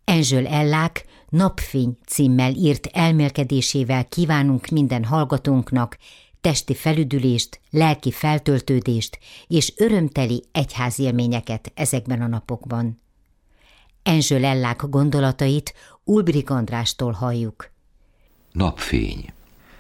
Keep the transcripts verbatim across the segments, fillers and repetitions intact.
Angel Ellák Napfény címmel írt elmélkedésével kívánunk minden hallgatónknak testi felüdülést, lelki feltöltődést és örömteli egyházélményeket ezekben a napokban. Angel Ellák gondolatait Ulbrich Andrástól halljuk. Napfény.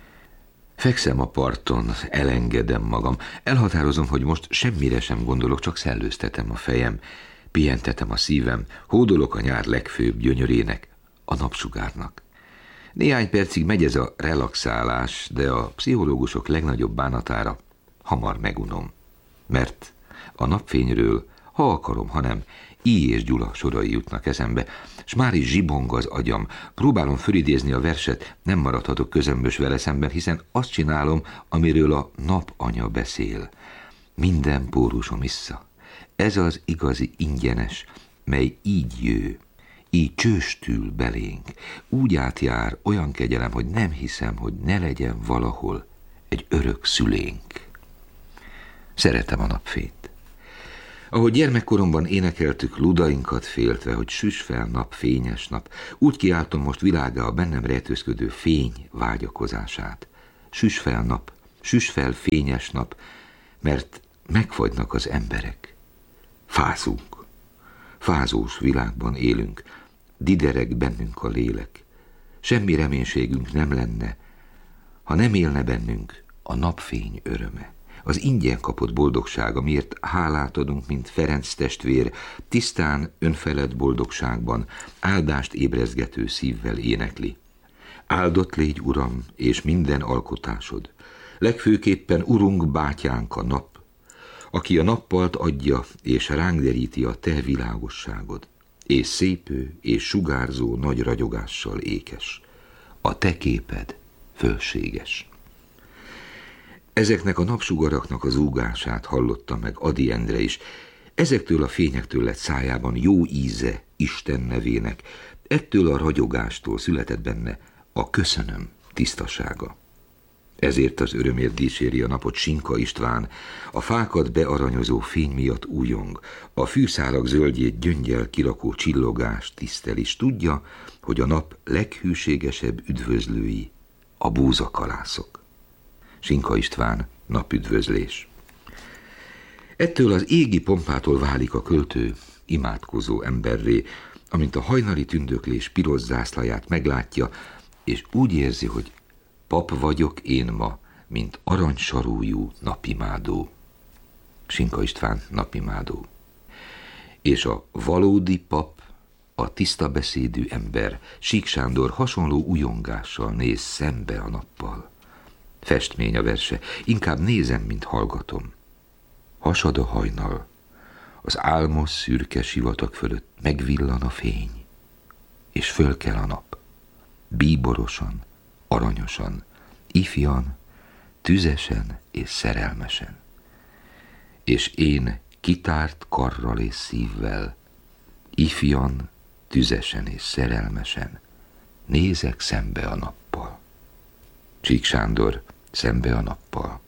Fekszem a parton, elengedem magam. Elhatározom, hogy most semmire sem gondolok, csak szellőztetem a fejem, pihentetem a szívem, hódolok a nyár legfőbb gyönyörének, a napsugárnak. Néhány percig megy ez a relaxálás, de a pszichológusok legnagyobb bánatára hamar megunom. Mert a napfényről, ha akarom, ha nem, I. és Gyula sorai jutnak eszembe, s már is zsibong az agyam. Próbálom fölidézni a verset, nem maradhatok közömbös vele szemben, hiszen azt csinálom, amiről a napanya beszél. Minden pórusom issza. Ez az igazi ingyenes, mely így jő, így csőstül belénk, úgy átjár olyan kegyelem, hogy nem hiszem, hogy ne legyen valahol egy örök szülénk. Szeretem a napfényt. Ahogy gyermekkoromban énekeltük ludainkat féltve, hogy süss fel nap, fényes nap, úgy kiáltom most világá a bennem rejtőzködő fény vágyakozását. Süss fel nap, süss fel fényes nap, mert megfagynak az emberek. Fázunk. Fázós világban élünk, didereg bennünk a lélek. Semmi reménységünk nem lenne, ha nem élne bennünk a napfény öröme. Az ingyen kapott boldogság, amiért hálát adunk, mint Ferenc testvér, tisztán, önfelett boldogságban, áldást ébrezgető szívvel énekli. Áldott légy, Uram, és minden alkotásod. Legfőképpen Urunk bátyánk a nap, aki a nappalt adja, és ránk deríti a te világosságod, és szépő, és sugárzó nagy ragyogással ékes. A te képed fölséges. Ezeknek a napsugaraknak az úgását hallotta meg Ady Endre is. Ezektől a fényektől lett szájában jó íze Isten nevének. Ettől a ragyogástól született benne a köszönöm tisztasága. Ezért az örömért díséri a napot Sinka István, a fákat bearanyozó fény miatt újong, a fűszálak zöldjét gyöngyel kirakó csillogás tisztel, is tudja, hogy a nap leghűségesebb üdvözlői a búzakalászok. Sinka István, napüdvözlés. Ettől az égi pompától válik a költő imádkozó emberré, amint a hajnali tündöklés piros zászlaját meglátja, és úgy érzi, hogy pap vagyok én ma, mint aranysarújú napimádó. Sinka István, napimádó. És a valódi pap, a tiszta beszédű ember, Sík Sándor hasonló ujongással néz szembe a nappal. Festmény a verse, inkább nézem, mint hallgatom. Hasad a hajnal, az álmos szürke sivatag fölött megvillan a fény, és fölkel a nap, bíborosan, aranyosan, ifjan, tüzesen és szerelmesen. És én kitárt karral és szívvel, ifjan, tüzesen és szerelmesen nézek szembe a nappal. Sík Sándor, szembe a nappal.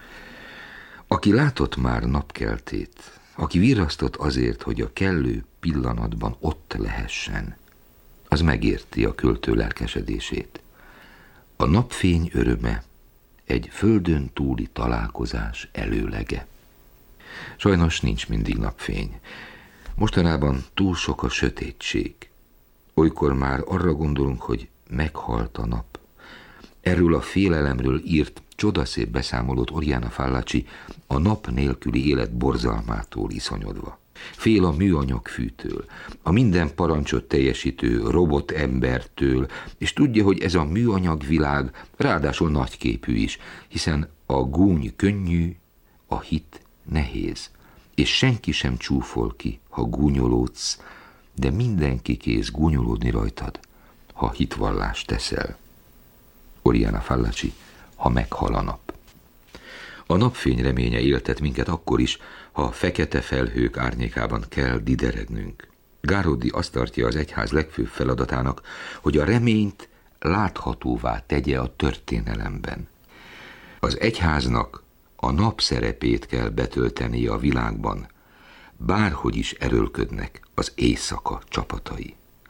Aki látott már napkeltét, aki virrasztott azért, hogy a kellő pillanatban ott lehessen, az megérti a költő lelkesedését. A napfény öröme egy földön túli találkozás előlege. Sajnos nincs mindig napfény. Mostanában túl sok a sötétség. Olykor már arra gondolunk, hogy meghalt a nap. Erről a félelemről írt csodaszép beszámolót Oriana Fallaci a nap nélküli élet borzalmától iszonyodva. Fél a műanyag fűtől, a minden parancsot teljesítő robot embertől, és tudja, hogy ez a műanyag világ ráadásul nagyképű is, hiszen a gúny könnyű, a hit nehéz, és senki sem csúfol ki, ha gúnyolódsz, de mindenki kész gúnyolódni rajtad, ha hitvallást teszel. Oriana Fallaci, ha meghal a nap. A napfény reménye éltet minket akkor is, ha a fekete felhők árnyékában kell dideregnünk. Gárodi azt tartja az egyház legfőbb feladatának, hogy a reményt láthatóvá tegye a történelemben. Az egyháznak a nap szerepét kell betöltenie a világban, bárhogy is erőlködnek az éjszaka csapatai.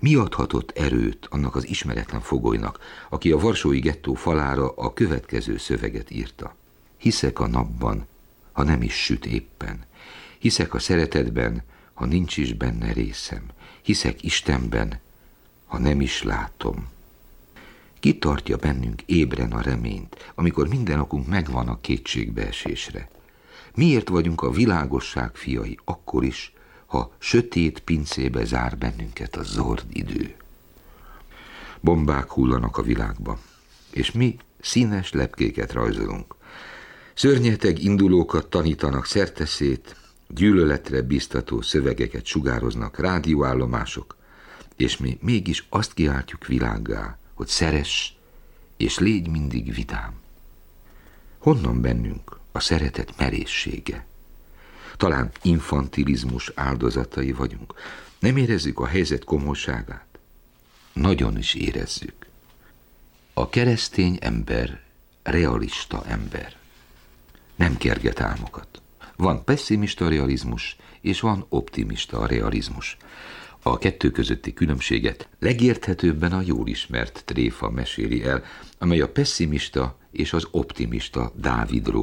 Mi adhatott erőt annak az ismeretlen fogolynak, aki a varsói gettó falára a következő szöveget írta? Hiszek a napban, ha nem is süt éppen. Hiszek a szeretetben, ha nincs is benne részem. Hiszek Istenben, ha nem is látom. Ki tartja bennünk ébren a reményt, amikor minden okunk megvan a kétségbeesésre? Miért vagyunk a világosság fiai akkor is, ha sötét pincébe zár bennünket a zord idő? Bombák hullanak a világba, és mi színes lepkéket rajzolunk. Szörnyeteg indulókat tanítanak szerteszét, gyűlöletre biztató szövegeket sugároznak rádióállomások, és mi mégis azt kiáltjuk világgá, hogy szeress, és légy mindig vidám. Honnan bennünk a szeretet merészsége? Talán infantilizmus áldozatai vagyunk. Nem érezzük a helyzet komolyságát? Nagyon is érezzük. A keresztény ember realista ember. Nem kerget álmokat. Van pesszimista realizmus, és van optimista realizmus. A kettő közötti különbséget legérthetőbben a jól ismert tréfa meséli el, amely a pesszimista és az optimista Dávidról